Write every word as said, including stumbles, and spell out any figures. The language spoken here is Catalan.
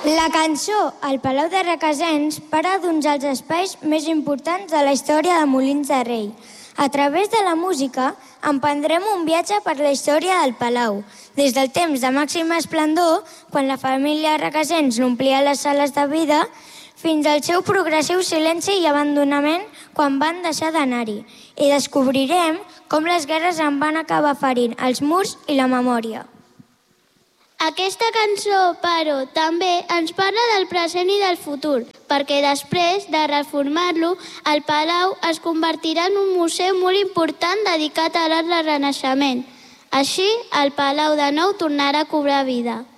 La cançó El Palau de Requesens parla d'un dels espais més importants de la història de Molins de Rei. A través de la música emprendrem un viatge per la història del Palau, des del temps de màxima esplendor, quan la família Requesens n'omplia les sales de vida, fins al seu progressiu silenci i abandonament quan van deixar d'anar-hi. I descobrirem com les guerres en van acabar ferint els murs i la memòria. Aquesta cançó, però, també ens parla del present i del futur, perquè després de reformar-lo, el Palau es convertirà en un museu molt important dedicat a l'art del Renaixement. Així, el Palau de nou tornarà a cobrar vida.